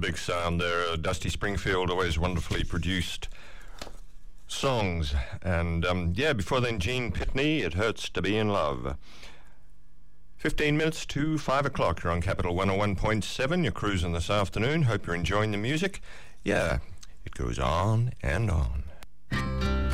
big sound there. Dusty Springfield, always wonderfully produced songs. And before then, Gene Pitney, It Hurts to Be in Love. 15 minutes to 5 o'clock. You're on Capital 101.7. You're cruising this afternoon. Hope you're enjoying the music. Yeah, it goes on and on.